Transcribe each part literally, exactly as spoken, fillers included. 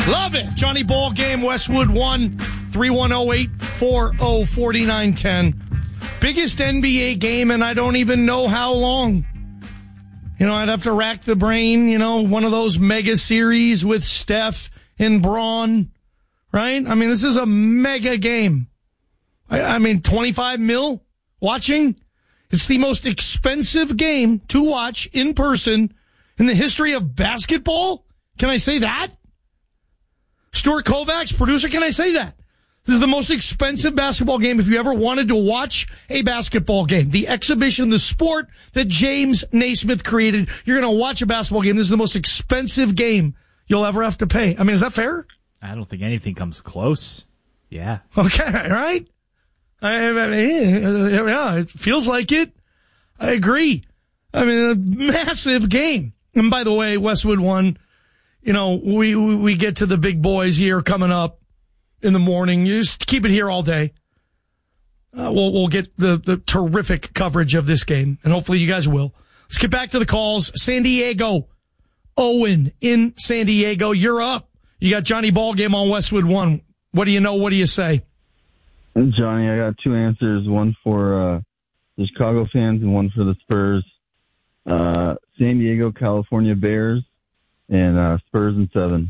Love it. Johnny Ball Game, Westwood one, three one zero, eight four zero, four nine one zero. Biggest N B A game, and I don't even know how long. You know, I'd have to rack the brain, you know, one of those mega series with Steph and Braun, right? I mean, this is a mega game. I, I mean, twenty-five mil watching. It's the most expensive game to watch in person in the history of basketball. Can I say that? Stuart Kovacs, producer, can I say that? This is the most expensive basketball game if you ever wanted to watch a basketball game. The exhibition, the sport that James Naismith created. You're going to watch a basketball game. This is the most expensive game you'll ever have to pay. I mean, is that fair? I don't think anything comes close. Yeah. Okay, right? I, I mean, yeah, it feels like it. I agree. I mean, a massive game. And by the way, Westwood won. You know, we, we get to the big boys here coming up in the morning. You just keep it here all day. Uh, we'll, we'll get the, the terrific coverage of this game, and hopefully you guys will. Let's get back to the calls. San Diego. Owen in San Diego. You're up. You got Johnny Ball Game on Westwood one. What do you know? What do you say? Johnny, I got two answers. One for uh, the Chicago fans and one for the Spurs. Uh, San Diego, California Bears. And uh, Spurs in seven.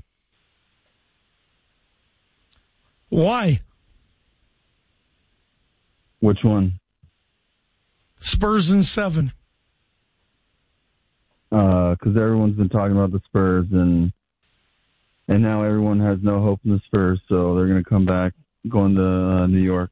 Why? Which one? Spurs in seven. Because uh, everyone's been talking about the Spurs, and and now everyone has no hope in the Spurs, so they're going to come back going to uh, New York.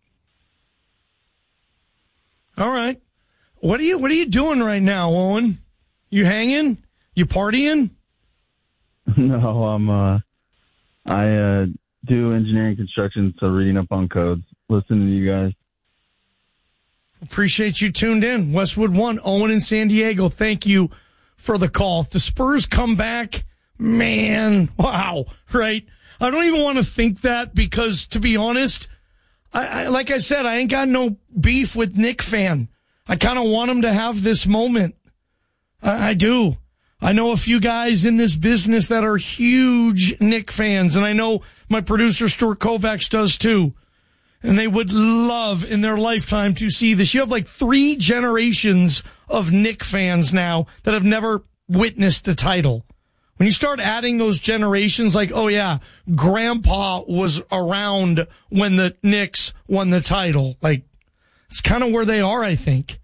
All right. What are you What are you doing right now, Owen? You hanging? You partying? No, I'm. Uh, I uh, do engineering construction, so reading up on codes, listening to you guys. Appreciate you tuned in. Westwood one, Owen in San Diego. Thank you for the call. If the Spurs come back, man, wow, right? I don't even want to think that because, to be honest, I, I like I said, I ain't got no beef with Knick fan. I kind of want him to have this moment. I, I do. I know a few guys in this business that are huge Knick fans, and I know my producer Stuart Kovacs does too. And they would love in their lifetime to see this. You have like three generations of Knick fans now that have never witnessed a title. When you start adding those generations, like, oh yeah, Grandpa was around when the Knicks won the title. Like, it's kind of where they are, I think.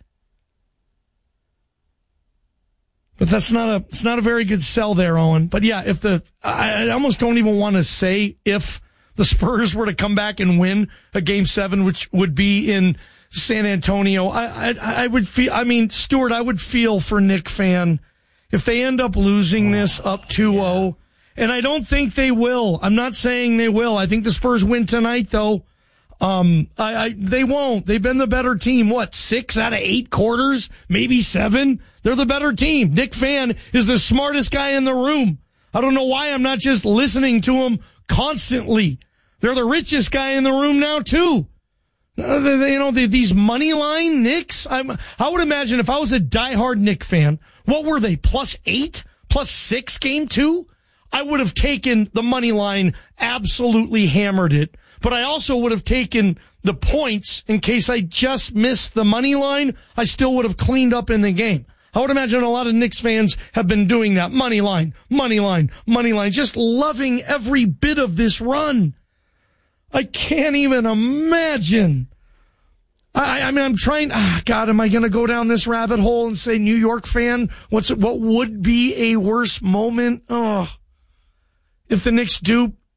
But that's not a, it's not a very good sell there, Owen. But yeah, if the, I, I almost don't even want to say if the Spurs were to come back and win a game seven, which would be in San Antonio. I, I, I would feel, I mean, Stuart, I would feel for Knick fan if they end up losing this up two oh. And I don't think they will. I'm not saying they will. I think the Spurs win tonight though. Um, I, I, they won't. They've been the better team. What, six out of eight quarters? Maybe seven? They're the better team. Knick fan is the smartest guy in the room. I don't know why I'm not just listening to him constantly. They're the richest guy in the room now, too. Uh, they, they, you know, they, these money line Knicks. I'm, I would imagine if I was a diehard Knick fan, what were they, plus eight? Plus six game two? I would have taken the money line, absolutely hammered it. But I also would have taken the points in case I just missed the money line. I still would have cleaned up in the game. I would imagine a lot of Knicks fans have been doing that. Money line, money line, money line, just loving every bit of this run. I can't even imagine. I, I mean, I'm trying, ah, God, am I going to go down this rabbit hole and say New York fan? What's what would be a worse moment? Oh, if the Knicks do